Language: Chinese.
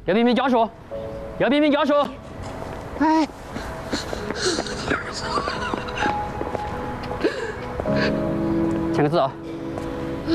要明明家属，要明明家属。哎，签个字啊。